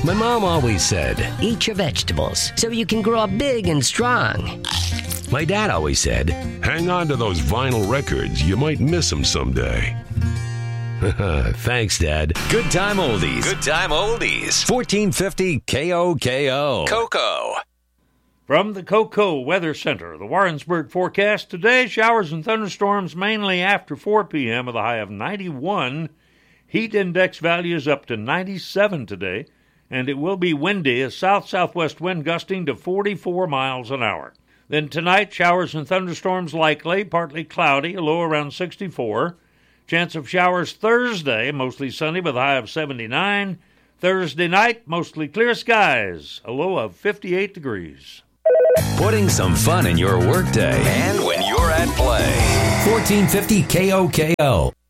My mom always said, eat your vegetables so you can grow up big and strong. My dad always said, hang on to those vinyl records. You might miss them someday. Thanks, Dad. Good time oldies. Good time oldies. 1450 KOKO. Cocoa. From the Cocoa Weather Center, the Warrensburg forecast today, showers and thunderstorms mainly after 4 p.m. with a high of 91. Heat index values up to 97 today, and it will be windy, a south-southwest wind gusting to 44 miles an hour. Then tonight, showers and thunderstorms likely, partly cloudy, a low around 64. Chance of showers Thursday, mostly sunny with a high of 79. Thursday night, mostly clear skies, a low of 58 degrees. Putting some fun in your workday and when you're at play. 1450 KOKO.